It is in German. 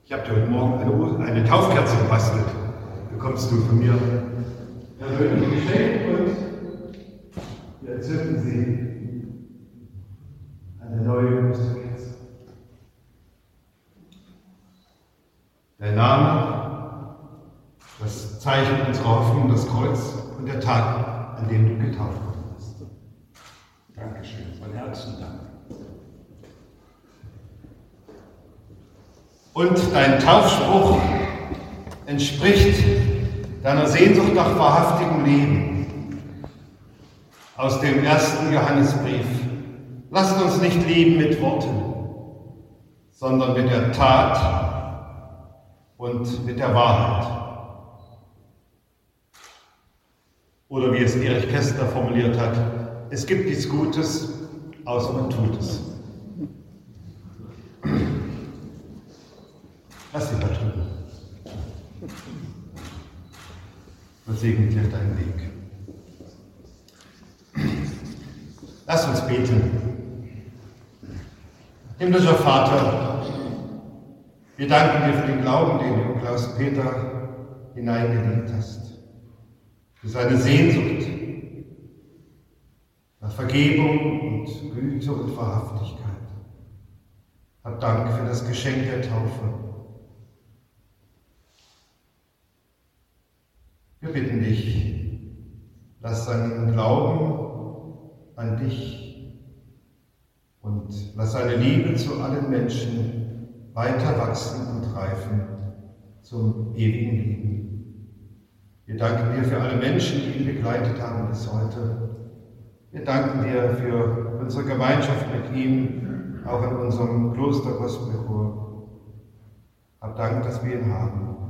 Ich habe dir heute Morgen eine Taufkerze gebastelt. Bekommst du von mir persönlich geschenkt und wir entzünden sie. Eine neue Osterkerze. Der Name, das Zeichen unserer Hoffnung, das Kreuz und der Tag, an dem du getauft worden bist. Dankeschön, von Herzen Dank. Und dein Taufspruch entspricht deiner Sehnsucht nach wahrhaftigem Leben. Aus dem 1. Johannesbrief. Lasst uns nicht lieben mit Worten, sondern mit der Tat und mit der Wahrheit. Oder wie es Erich Kästner formuliert hat, es gibt nichts Gutes, außer man tut es. Lass dich verstanden. Und segne dir deinen Weg. Lass uns beten. Himmlischer Vater, wir danken dir für den Glauben, den du Klaus-Peter hineingelegt hast. Für seine Sehnsucht nach Vergebung und Güte und Wahrhaftigkeit. Hab Dank für das Geschenk der Taufe. Wir bitten dich, lass seinen Glauben an dich und lass seine Liebe zu allen Menschen weiter wachsen und reifen zum ewigen Leben. Wir danken dir für alle Menschen, die ihn begleitet haben bis heute. Wir danken dir für unsere Gemeinschaft mit ihm, auch in unserem Kloster Gospelchor. Hab Dank, dass wir ihn haben.